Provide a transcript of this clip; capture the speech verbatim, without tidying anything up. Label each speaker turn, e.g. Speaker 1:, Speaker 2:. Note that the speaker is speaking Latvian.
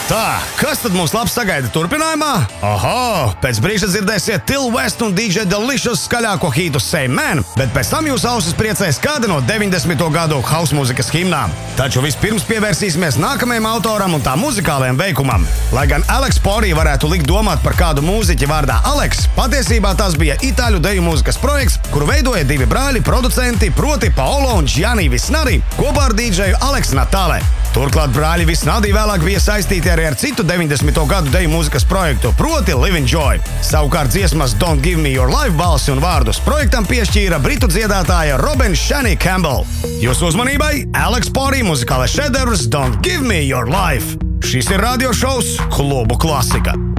Speaker 1: Tā, kas tad mums labs sagaida turpinājumā? Oho, pēc brīža dzirdēsiet Till West un D J Delicious skaļāko hītu Say Man, bet pēc tam jūs ausis priecēs kāda no deviņdesmito gadu house mūzikas himnām. Taču vispirms pievērsīsimies nākamajam autoram un tā muzikālajam veikumam. Lai gan Alex Pori varētu likt domāt par kādu mūziķi vārdā Alex, patiesībā tas bija itāļu deju mūzikas projekts, kuru veidoja divi brāļi producenti, proti Paolo un Gianni Visnari, kopā ar D J Alex Natale. Turklāt brāļi Visnadi vēlāk bija saistīti arī ar citu deviņdesmito gadu deju mūzikas projektu, proti Living Joy. Savukārt dziesmas Don't Give Me Your Life balsi un vārdus projektam piešķīra britu dziedātāja Robin Shani Campbell. Jūsu uzmanībai Alex Pori muzikālais šedevrs Don't Give Me Your Life. Šis ir radio šovs Klubu Klasika.